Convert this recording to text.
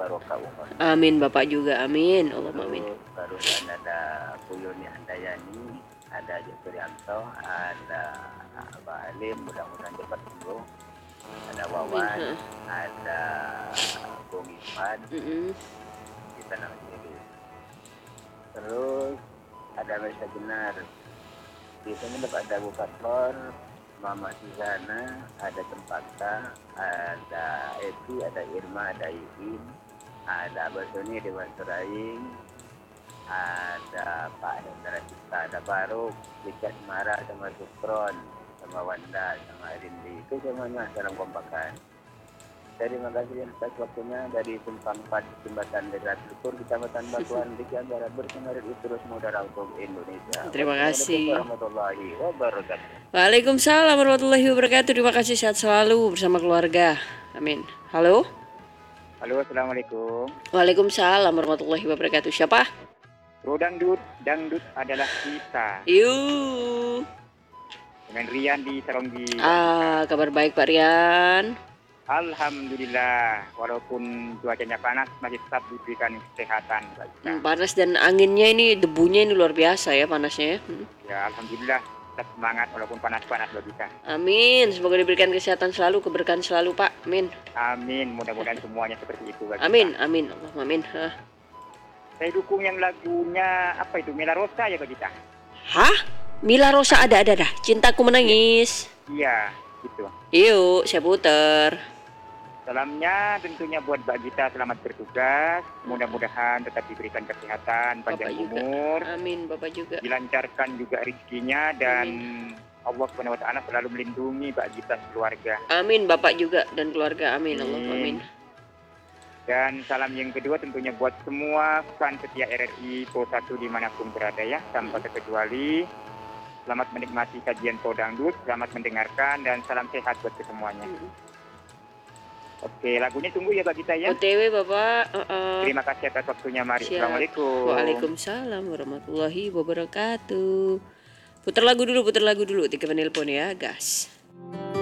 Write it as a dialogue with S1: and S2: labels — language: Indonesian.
S1: barokah umur.
S2: Amin Bapak juga, amin. Allahumma amin.
S1: Barusan ada Puyuni Handayani, ada Jepurianto, ada Abah Alim, mudah-mudahan cepat sembuh. Ada Wawan, ada Bung Ivan, kita nama sendiri. Terus ada Mesa Benar. Di sini ada Buka Flor, Mama Suzana, ada Cempaka, ada Eti, ada Irma, ada Iin, ada Abah Sony, Dewan Suraing, ada Pak Hendra Cipta, ada Baruk, Richard Mara, sama Sukron, sama Wanda, sama Rindi. Itu semuanya dalam kompakan. Terima kasih atas waktunya dari Simpang 4 Jembatan Darat Lukur, Kecamatan Batuan, Likian Barat, bersama Radio Terus Mudara untuk Indonesia.
S2: Terima kasih.
S1: Warahmatullahi wabarakatuh.
S2: Waalaikumsalam warahmatullahi wabarakatuh. Terima kasih, sehat selalu bersama keluarga. Amin. Halo.
S1: Halo, assalamualaikum.
S2: Waalaikumsalam warahmatullahi wabarakatuh. Siapa?
S1: Bro Dangdut, Dangdut adalah kita.
S2: Yuk.
S1: Dengan Rian di Saronggi.
S2: Kabar baik Pak Rian.
S1: Alhamdulillah, walaupun cuacanya panas masih tetap diberikan kesehatan.
S2: Panas dan anginnya ini, debunya ini luar biasa ya panasnya ya.
S1: Ya, alhamdulillah tetap semangat walaupun panas-panas loh kita.
S2: Amin, semoga diberikan kesehatan selalu, keberkahan selalu Pak. Amin.
S1: Amin, mudah-mudahan semuanya seperti itu.
S2: Amin, amin, Allahumma amin.
S1: Saya dukung yang lagunya apa itu, Mila Rosa ya Kak Gita.
S2: Hah? Mila Rosa ada dah. Cintaku menangis.
S1: Iya, gitu.
S2: Yuk, saya puter.
S1: Salamnya tentunya buat Mbak Gita, selamat bertugas. Mudah-mudahan tetap diberikan kesehatan, panjang umur.
S2: Amin, Bapak juga.
S1: Dilancarkan juga rezekinya dan Allah SWT selalu melindungi Mbak Gita keluarga.
S2: Amin, Bapak juga dan keluarga. Amin, Allahumma amin.
S1: Dan salam yang kedua tentunya buat semua fan setia RRI Pro 1 dimanapun berada ya, tanpa terkecuali. Selamat menikmati kajian Podangdut, selamat mendengarkan dan salam sehat buat kesemuanya. Oke, lagunya tunggu ya Mbak Gita ya.
S2: OTW Bapak.
S1: Terima kasih atas waktunya, mari.
S2: Siap.
S1: Assalamualaikum.
S2: Waalaikumsalam warahmatullahi wabarakatuh. Putar lagu dulu, 3 penelpon ya, gas.